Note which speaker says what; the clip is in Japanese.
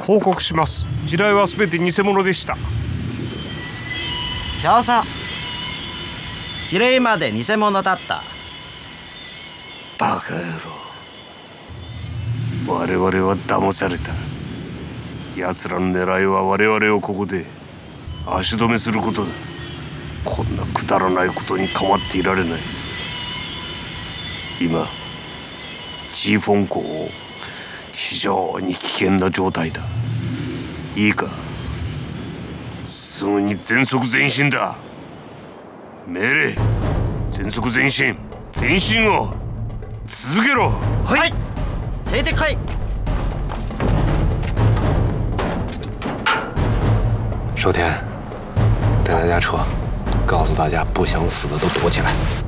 Speaker 1: 報告します。地雷は全て偽物でした。
Speaker 2: 少佐、地雷まで偽物だった。
Speaker 3: バカ野郎、我々は騙された。奴らの狙いは我々をここで足止めすることだ。こんなくだらないことに構っていられない。今ジーフォン港を非常に危険な状態だ。いいか、すぐに全速前進だ。命令、全速前進。前進を続けろ。
Speaker 2: はい。随的快。
Speaker 4: 寿田，带大家撤，告诉大家不想死的都躲起来。